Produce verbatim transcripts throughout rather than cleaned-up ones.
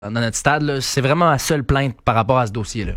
dans notre stade, là, c'est vraiment ma seule plainte par rapport à ce dossier-là.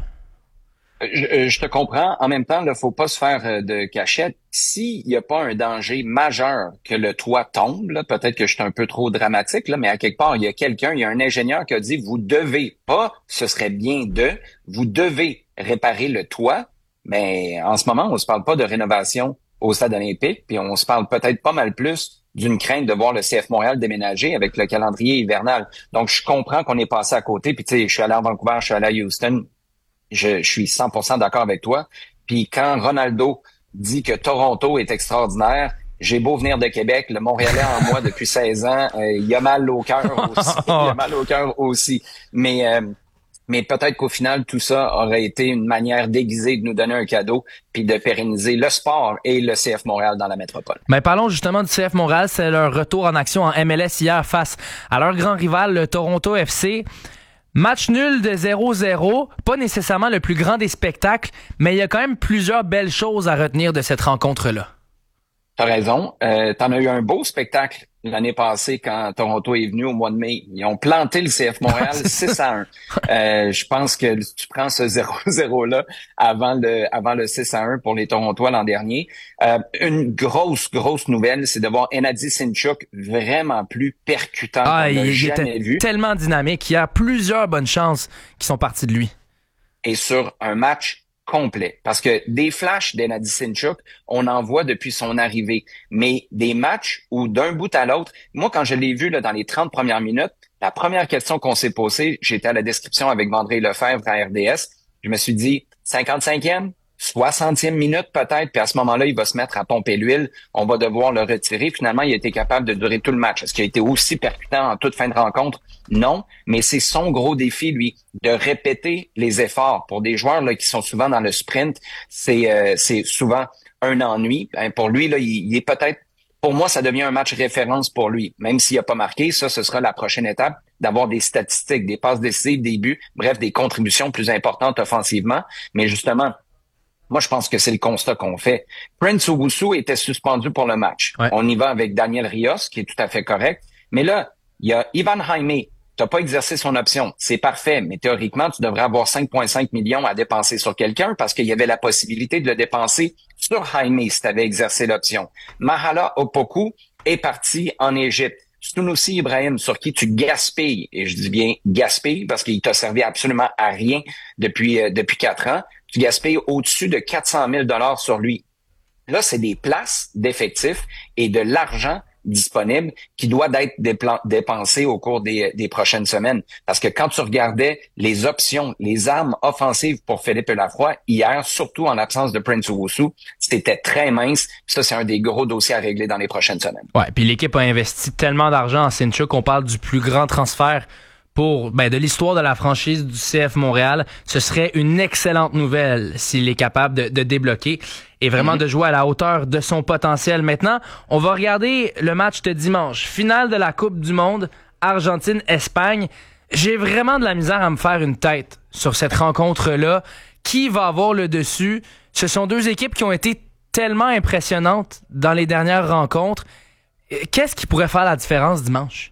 Je, je te comprends. En même temps, il ne faut pas se faire euh, de cachette. S'il n'y a pas un danger majeur que le toit tombe, là, peut-être que je suis un peu trop dramatique, là, mais à quelque part, il y a quelqu'un, il y a un ingénieur qui a dit, vous devez pas, ce serait bien de, vous devez réparer le toit. Mais en ce moment, on se parle pas de rénovation au stade olympique, puis on se parle peut-être pas mal plus d'une crainte de voir le C F Montréal déménager avec le calendrier hivernal. Donc, je comprends qu'on est passé à côté. Puis, tu sais, je suis allé à Vancouver, je suis allé à Houston. Je, je suis cent pour cent d'accord avec toi. Puis quand Ronaldo dit que Toronto est extraordinaire, j'ai beau venir de Québec, le Montréalais en moi depuis seize ans, euh, il y a mal au cœur aussi. Il y a mal au cœur aussi. Mais euh, mais peut-être qu'au final, tout ça aurait été une manière déguisée de nous donner un cadeau puis de pérenniser le sport et le C F Montréal dans la métropole. Mais parlons justement du C F Montréal. C'est leur retour en action en M L S hier face à leur grand rival, le Toronto F C. Match nul de zéro zéro, pas nécessairement le plus grand des spectacles, mais il y a quand même plusieurs belles choses à retenir de cette rencontre-là. T'as raison. Euh, t'en as eu un beau spectacle l'année passée quand Toronto est venu au mois de mai. Ils ont planté le C F Montréal six à un. Euh, je pense que tu prends ce zéro zéro-là avant le avant le six à un pour les Torontois l'an dernier. Euh, une grosse, grosse nouvelle, c'est de voir Hennady Sinchuk vraiment plus percutant Ah, qu'on n'a il, jamais il était vu. tellement dynamique. Il y a plusieurs bonnes chances qui sont parties de lui. Et sur un match complet. Parce que des flashs d'Hennady Sinchuk, on en voit depuis son arrivée. Mais des matchs où d'un bout à l'autre, moi, quand je l'ai vu là, dans les trente premières minutes, la première question qu'on s'est posée, j'étais à la description avec Vandré Lefebvre à R D S, je me suis dit, cinquante-cinquième, soixantième minute peut-être, puis à ce moment-là, il va se mettre à pomper l'huile, on va devoir le retirer. Finalement, il a été capable de durer tout le match. Est-ce qu'il a été aussi percutant en toute fin de rencontre? Non, mais c'est son gros défi, lui, de répéter les efforts. Pour des joueurs là, qui sont souvent dans le sprint, c'est euh, c'est souvent un ennui. Ben, pour lui, là, il, il est peut-être, pour moi, ça devient un match référence pour lui. Même s'il n'a pas marqué, ça, ce sera la prochaine étape, d'avoir des statistiques, des passes décisives, des buts, bref, des contributions plus importantes offensivement. Mais justement, moi, je pense que c'est le constat qu'on fait. Prince Owusu était suspendu pour le match. Ouais. On y va avec Daniel Rios, qui est tout à fait correct. Mais là, il y a Ivan Jaime. T'as pas exercé son option. C'est parfait, mais théoriquement, tu devrais avoir cinq virgule cinq millions à dépenser sur quelqu'un parce qu'il y avait la possibilité de le dépenser sur Jaime si tu avais exercé l'option. Mahala Opoku est parti en Égypte. Sunusi Ibrahim, sur qui tu gaspilles, et je dis bien gaspilles parce qu'il t'a servi absolument à rien depuis euh, depuis quatre ans, tu gaspilles au-dessus de quatre cent mille dollars sur lui. Là, c'est des places d'effectifs et de l'argent disponible qui doit être dépla- dépensé au cours des, des prochaines semaines. Parce que quand tu regardais les options, les armes offensives pour Philippe Lafroy, hier, surtout en l'absence de Prince Owusu, c'était très mince. Ça, c'est un des gros dossiers à régler dans les prochaines semaines. Ouais, puis l'équipe a investi tellement d'argent en Sinchuk qu'on parle du plus grand transfert pour ben, de l'histoire de la franchise du C F Montréal. Ce serait une excellente nouvelle s'il est capable de, de débloquer et vraiment mm-hmm. de jouer à la hauteur de son potentiel. Maintenant, on va regarder le match de dimanche. Finale de la Coupe du Monde, Argentine-Espagne. J'ai vraiment de la misère à me faire une tête sur cette rencontre-là. Qui va avoir le dessus? Ce sont deux équipes qui ont été tellement impressionnantes dans les dernières rencontres. Qu'est-ce qui pourrait faire la différence dimanche?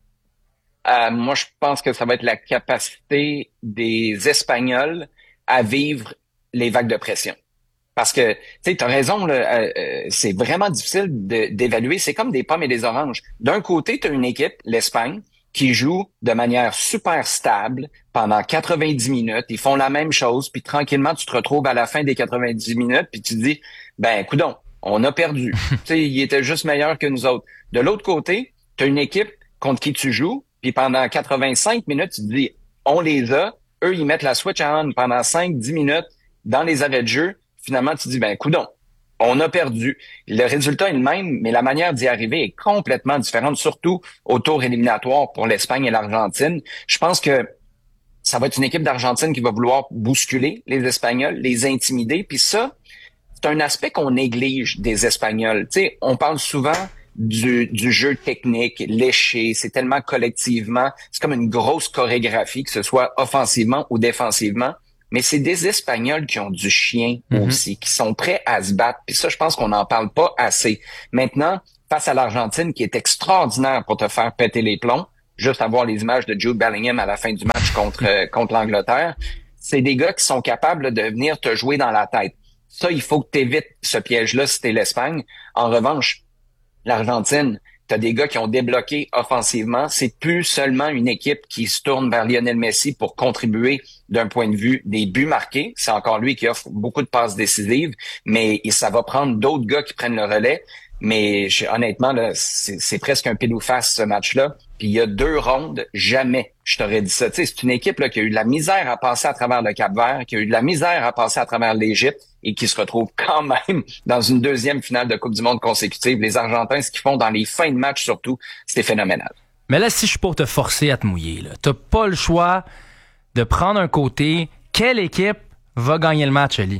Euh, moi, je pense que ça va être la capacité des Espagnols à vivre les vagues de pression. Parce que, tu sais, t'as raison, là, euh, c'est vraiment difficile de, d'évaluer. C'est comme des pommes et des oranges. D'un côté, t'as une équipe, l'Espagne, qui joue de manière super stable pendant quatre-vingt-dix minutes. Ils font la même chose, puis tranquillement, tu te retrouves à la fin des quatre-vingt-dix minutes, puis tu te dis, ben, coudonc, on a perdu. Tu sais, ils étaient juste meilleurs que nous autres. De l'autre côté, t'as une équipe contre qui tu joues, puis pendant quatre-vingt-cinq minutes, tu te dis, on les a. Eux, ils mettent la switch on pendant cinq dix minutes dans les arrêts de jeu. Finalement, tu te dis, ben, coudonc, on a perdu. Le résultat est le même, mais la manière d'y arriver est complètement différente, surtout au tour éliminatoire pour l'Espagne et l'Argentine. Je pense que ça va être une équipe d'Argentine qui va vouloir bousculer les Espagnols, les intimider. Puis ça, c'est un aspect qu'on néglige des Espagnols. Tu sais, on parle souvent du, du jeu technique, léché, c'est tellement collectivement, c'est comme une grosse chorégraphie, que ce soit offensivement ou défensivement. Mais c'est des Espagnols qui ont du chien mm-hmm. aussi, qui sont prêts à se battre. Puis ça, je pense qu'on n'en parle pas assez. Maintenant, face à l'Argentine, qui est extraordinaire pour te faire péter les plombs, juste à voir les images de Jude Bellingham à la fin du match contre, euh, contre l'Angleterre. C'est des gars qui sont capables de venir te jouer dans la tête. Ça, il faut que tu évites ce piège-là si t'es l'Espagne. En revanche, l'Argentine, t'as des gars qui ont débloqué offensivement. C'est plus seulement une équipe qui se tourne vers Lionel Messi pour contribuer d'un point de vue des buts marqués. C'est encore lui qui offre beaucoup de passes décisives, mais ça va prendre d'autres gars qui prennent le relais. Mais je, honnêtement, là, c'est, c'est presque un pile ou face ce match-là. Puis il y a deux rondes, jamais je t'aurais dit ça. Tu sais, c'est une équipe là qui a eu de la misère à passer à travers le Cap-Vert, qui a eu de la misère à passer à travers l'Égypte et qui se retrouve quand même dans une deuxième finale de Coupe du Monde consécutive. Les Argentins, ce qu'ils font dans les fins de match surtout, c'était phénoménal. Mais là, si je suis pour te forcer à te mouiller, là, t'as pas le choix de prendre un côté. Quelle équipe va gagner le match, Ali?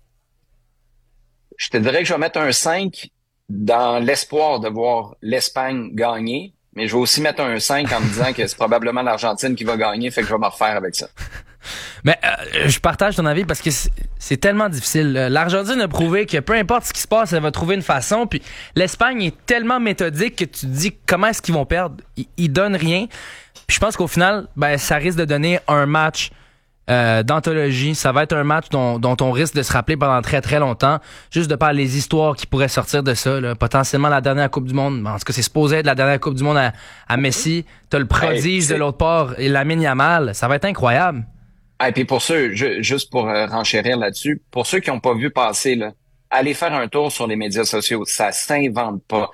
Je te dirais que je vais mettre un cinq dans l'espoir de voir l'Espagne gagner, mais je vais aussi mettre un cinq en me disant que c'est probablement l'Argentine qui va gagner, fait que je vais me refaire avec ça. Mais euh, je partage ton avis parce que c'est, c'est tellement difficile. L'Argentine a prouvé que peu importe ce qui se passe, elle va trouver une façon. Puis l'Espagne est tellement méthodique que tu te dis comment est-ce qu'ils vont perdre. Ils, ils donnent rien. Puis je pense qu'au final, ben ça risque de donner un match Euh, d'anthologie. Ça va être un match dont, dont on risque de se rappeler pendant très très longtemps, juste de par les histoires qui pourraient sortir de ça, là. Potentiellement la dernière Coupe du Monde, en tout cas c'est supposé être la dernière Coupe du Monde à, à Messi. T'as le prodige hey, de l'autre part et Lamine Yamal. Ça va être incroyable. Et puis pour ceux, je, juste pour euh, renchérir là-dessus, pour ceux qui n'ont pas vu passer, là, allez faire un tour sur les médias sociaux. Ça s'invente pas.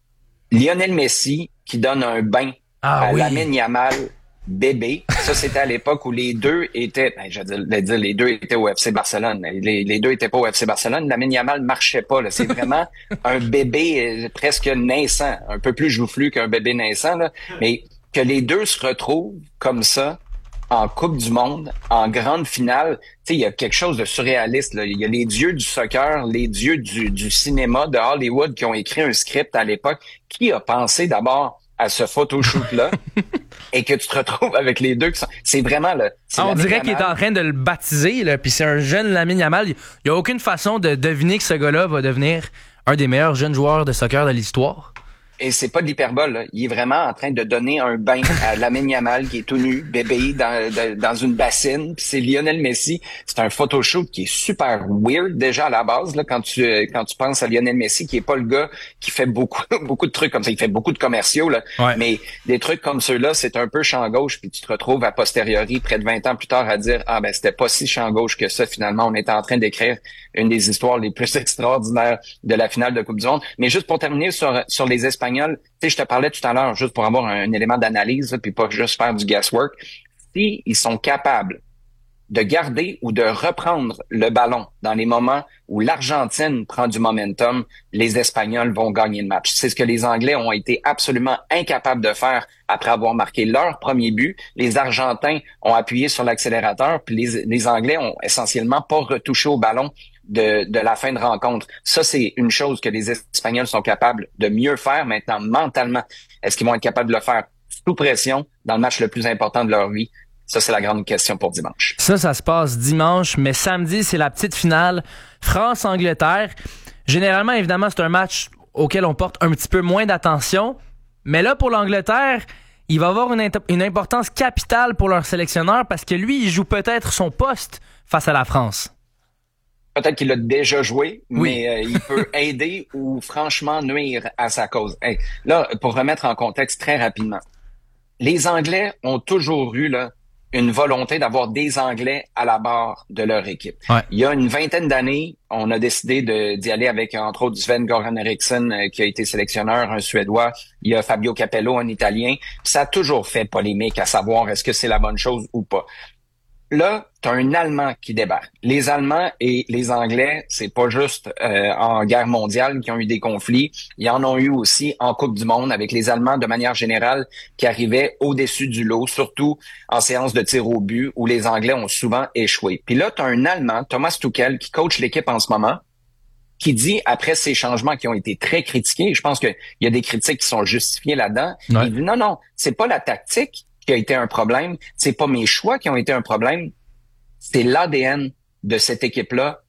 Lionel Messi qui donne un bain ah, à oui. Lamine Yamal bébé. Ça, c'était à l'époque où les deux étaient, ben, je vais dire, les deux étaient au F C Barcelone. Les, les deux étaient pas au F C Barcelone. Lamine Yamal marchait pas, là. C'est vraiment un bébé presque naissant. Un peu plus joufflu qu'un bébé naissant, là. Mais que les deux se retrouvent comme ça, en Coupe du Monde, en grande finale, tu sais, il y a quelque chose de surréaliste, là. Il y a les dieux du soccer, les dieux du, du cinéma de Hollywood qui ont écrit un script à l'époque. Qui a pensé d'abord à ce photoshoot-là et que tu te retrouves avec les deux qui sont... C'est vraiment le... C'est ah, on dirait Yamal. qu'il est en train de le baptiser, là, puis c'est un jeune Lamine Yamal. Il n'y a aucune façon de deviner que ce gars-là va devenir un des meilleurs jeunes joueurs de soccer de l'histoire. Et c'est pas de l'hyperbole, là. Il est vraiment en train de donner un bain à Lamine Yamal qui est tout nu, bébé, dans, de, dans une bassine. Puis c'est Lionel Messi. C'est un photoshoot qui est super weird déjà à la base, là, quand tu quand tu penses à Lionel Messi, qui est pas le gars qui fait beaucoup beaucoup de trucs comme ça. Il fait beaucoup de commerciaux, là. Ouais. Mais des trucs comme ceux-là, c'est un peu champ gauche, puis tu te retrouves à posteriori, près de vingt ans plus tard, à dire « Ah ben c'était pas si champ gauche que ça, finalement. On était en train d'écrire une des histoires les plus extraordinaires de la finale de Coupe du Monde. » Mais juste pour terminer sur sur les Espagnols, tu sais, je te parlais tout à l'heure, juste pour avoir un, un élément d'analyse, là, puis pas juste faire du guesswork. Si ils sont capables de garder ou de reprendre le ballon dans les moments où l'Argentine prend du momentum, les Espagnols vont gagner le match. C'est ce que les Anglais ont été absolument incapables de faire après avoir marqué leur premier but. Les Argentins ont appuyé sur l'accélérateur, puis les, les Anglais ont essentiellement pas retouché au ballon de, de la fin de rencontre. Ça, c'est une chose que les Espagnols sont capables de mieux faire. Maintenant, mentalement, est-ce qu'ils vont être capables de le faire sous pression dans le match le plus important de leur vie? Ça, c'est la grande question pour dimanche. Ça, ça se passe dimanche, mais samedi, c'est la petite finale France-Angleterre. Généralement, évidemment, c'est un match auquel on porte un petit peu moins d'attention. Mais là, pour l'Angleterre, il va avoir une, int- une importance capitale pour leur sélectionneur parce que lui, il joue peut-être son poste face à la France. Peut-être qu'il a déjà joué, oui. mais euh, il peut aider ou franchement nuire à sa cause. Hey, là, pour remettre en contexte très rapidement, les Anglais ont toujours eu là une volonté d'avoir des Anglais à la barre de leur équipe. Ouais. Il y a une vingtaine d'années, on a décidé de, d'y aller avec, entre autres, Sven-Göran Eriksson, euh, qui a été sélectionneur, un Suédois. Il y a Fabio Capello, un Italien. Puis ça a toujours fait polémique à savoir est-ce que c'est la bonne chose ou pas. Là, t'as un Allemand qui débarque. Les Allemands et les Anglais, c'est pas juste euh, en guerre mondiale qui ont eu des conflits. Ils en ont eu aussi en Coupe du Monde avec les Allemands de manière générale qui arrivaient au-dessus du lot, surtout en séance de tir au but où les Anglais ont souvent échoué. Puis là, t'as un Allemand, Thomas Tuchel, qui coach l'équipe en ce moment, qui dit, après ces changements qui ont été très critiqués, je pense qu'il y a des critiques qui sont justifiées là-dedans, ouais. il dit non, non, c'est pas la tactique qui a été un problème, c'est pas mes choix qui ont été un problème, c'est l'A D N de cette équipe-là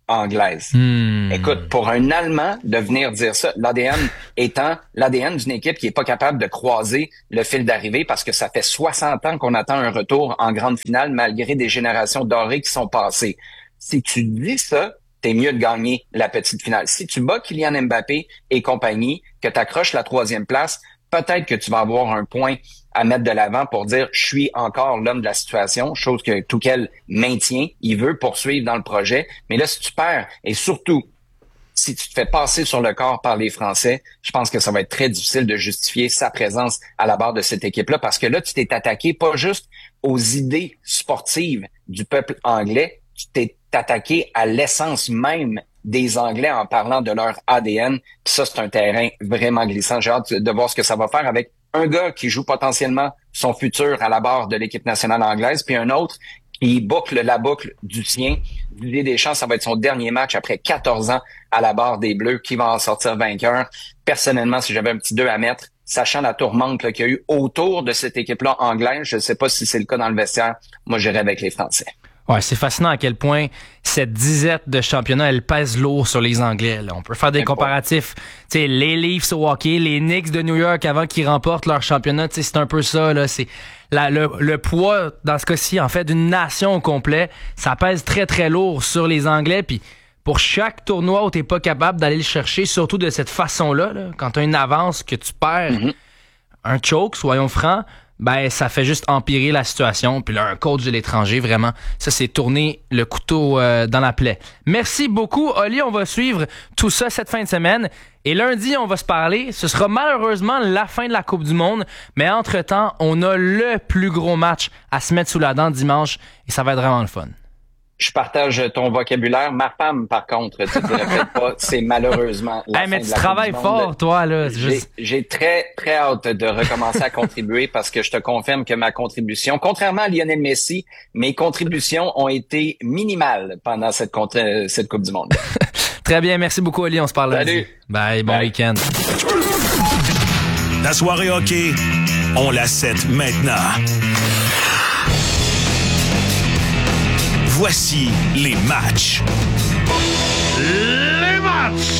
anglaise. Hmm. Écoute, pour un Allemand de venir dire ça, l'A D N étant l'A D N d'une équipe qui est pas capable de croiser le fil d'arrivée parce que ça fait soixante ans qu'on attend un retour en grande finale malgré des générations dorées qui sont passées. Si tu dis ça, t'es mieux de gagner la petite finale. Si tu bats Kylian Mbappé et compagnie, que tu accroches la troisième place, peut-être que tu vas avoir un point à mettre de l'avant pour dire « je suis encore l'homme de la situation », chose que Tuchel maintient, il veut poursuivre dans le projet. Mais là, si tu perds, et surtout, si tu te fais passer sur le corps par les Français, je pense que ça va être très difficile de justifier sa présence à la barre de cette équipe-là, parce que là, tu t'es attaqué pas juste aux idées sportives du peuple anglais, tu t'es attaqué à l'essence même des Anglais en parlant de leur A D N. Puis ça, c'est un terrain vraiment glissant. J'ai hâte de voir ce que ça va faire avec un gars qui joue potentiellement son futur à la barre de l'équipe nationale anglaise, puis un autre qui boucle la boucle du sien. Didier Deschamps, ça va être son dernier match après quatorze ans à la barre des Bleus. Qui va en sortir vainqueur? Personnellement, si j'avais un petit deux à mettre, sachant la tourmente là, qu'il y a eu autour de cette équipe-là anglaise, je ne sais pas si c'est le cas dans le vestiaire, moi j'irais avec les Français. Ouais, c'est fascinant à quel point cette disette de championnat, elle pèse lourd sur les Anglais. Là. On peut faire des comparatifs. Tu sais, les Leafs au hockey, les Knicks de New York avant qu'ils remportent leur championnat, tu sais, c'est un peu ça. Là. C'est la, le, le poids, dans ce cas-ci, en fait, d'une nation au complet, ça pèse très, très lourd sur les Anglais. Puis pour chaque tournoi où t'es pas capable d'aller le chercher, surtout de cette façon-là, là, quand t'as une avance que tu perds, mm-hmm. un choke, soyons francs, ben ça fait juste empirer la situation. Puis là, un coach de l'étranger, vraiment, ça c'est tourner le couteau euh, dans la plaie. Merci beaucoup, Oli. On va suivre tout ça cette fin de semaine. Et lundi, on va se parler. Ce sera malheureusement la fin de la Coupe du Monde. Mais entre-temps, on a le plus gros match à se mettre sous la dent dimanche. Et ça va être vraiment le fun. Je partage ton vocabulaire. Ma femme, par contre, tu ne dirais peut-être pas, c'est malheureusement la hey, fin mais de tu la travailles Coupe du Monde. fort, toi, là. J'ai, juste... j'ai très, très hâte de recommencer à contribuer parce que je te confirme que ma contribution, contrairement à Lionel Messi, mes contributions ont été minimales pendant cette, contre- cette Coupe du Monde. Très bien. Merci beaucoup, Oli. On se parle lundi. Salut. Bye. Bon Bye. week-end. La soirée hockey, on la set maintenant. Voici les matchs. Les matchs!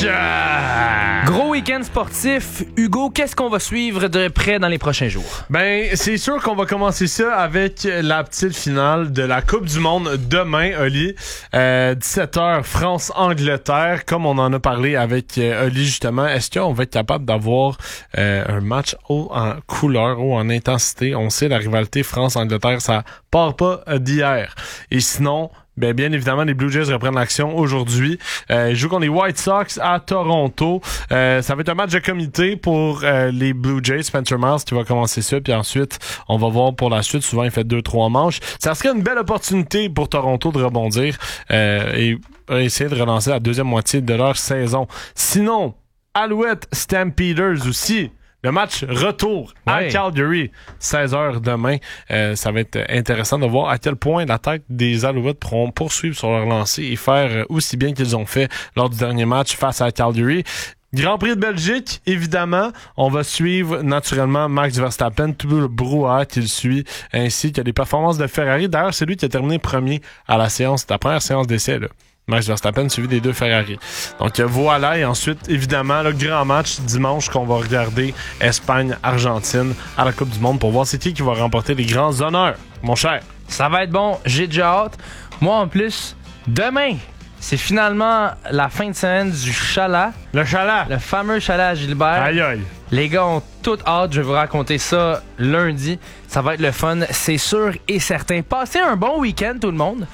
Gros week-end sportif. Hugo, qu'est-ce qu'on va suivre de près dans les prochains jours? Ben, c'est sûr qu'on va commencer ça avec la petite finale de la Coupe du Monde demain, Oli. Euh, dix-sept heures, France-Angleterre. Comme on en a parlé avec euh, Oli, justement, est-ce qu'on va être capable d'avoir euh, un match haut en couleur, haut en intensité? On sait, la rivalité France-Angleterre, ça part pas d'hier. Et sinon... Ben, bien évidemment, les Blue Jays reprennent l'action aujourd'hui. Euh, ils jouent contre les White Sox à Toronto. Euh, ça va être un match de comité pour euh, les Blue Jays. Spencer Miles qui va commencer ça, puis ensuite, on va voir pour la suite. Souvent, il fait deux, trois manches. Ça serait une belle opportunité pour Toronto de rebondir euh, et essayer de relancer la deuxième moitié de leur saison. Sinon, Alouette Stampeders aussi. Le match retour ouais. à Calgary, seize heures demain. Euh, ça va être intéressant de voir à quel point l'attaque des Alouettes pourront poursuivre sur leur lancée et faire aussi bien qu'ils ont fait lors du dernier match face à Calgary. Grand Prix de Belgique, évidemment. On va suivre naturellement Max Verstappen, tout le brouhaha qu'il suit, ainsi que les performances de Ferrari. D'ailleurs, c'est lui qui a terminé premier à la séance, la première séance d'essai, là. Max Verstappen suivi des deux Ferrari. Donc voilà, et ensuite, évidemment, le grand match dimanche qu'on va regarder, Espagne-Argentine à la Coupe du Monde pour voir c'est qui qui va remporter les grands honneurs, mon cher. Ça va être bon, j'ai déjà hâte. Moi, en plus, demain, c'est finalement la fin de semaine du Chalat. Le Chalat. Le fameux Chalat à Gilbert. Aïe aïe. Les gars ont toute hâte, je vais vous raconter ça lundi. Ça va être le fun, c'est sûr et certain. Passez un bon week-end, tout le monde.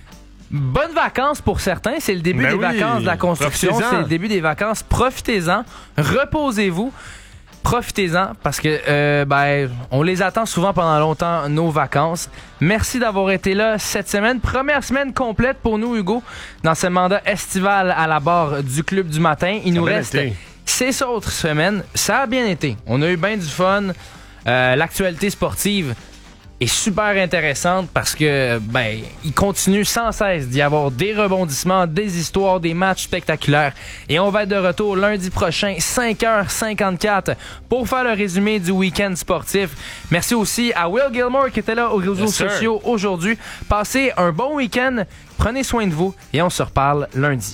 Bonnes vacances pour certains, c'est le début ben des oui, vacances de la construction, c'est le début des vacances, profitez-en, reposez-vous, profitez-en parce que euh, ben on les attend souvent pendant longtemps nos vacances. Merci d'avoir été là cette semaine, première semaine complète pour nous Hugo dans ce mandat estival à la barre du Club du matin. Il ça nous reste été. six autres semaines, ça a bien été, on a eu bien du fun, euh, l'actualité sportive. est super intéressante parce que ben il continue sans cesse d'y avoir des rebondissements, des histoires, des matchs spectaculaires. Et on va être de retour lundi prochain, cinq heures cinquante-quatre, pour faire le résumé du week-end sportif. Merci aussi à Will Gilmore qui était là aux réseaux yes, sociaux aujourd'hui. Passez un bon week-end, prenez soin de vous et on se reparle lundi.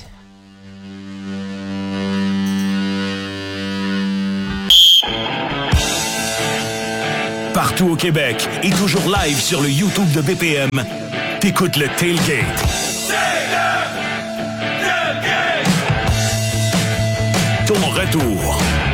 Partout au Québec et toujours live sur le YouTube de B P M, t'écoutes le Tailgate. Tailgate! Ton retour